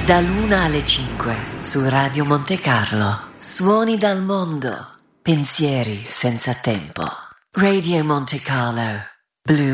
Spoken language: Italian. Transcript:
dall'1 alle 5 su Radio Monte Carlo. Suoni dal mondo, pensieri senza tempo. Radio Monte Carlo, Blue